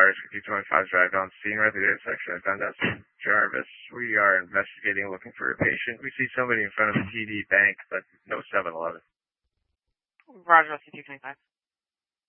5025 drive down scene right at the intersection. I found out some Jarvis. We are investigating, looking for a patient. We see somebody in front of a TD Bank, but no 7-Eleven. Roger, 5225.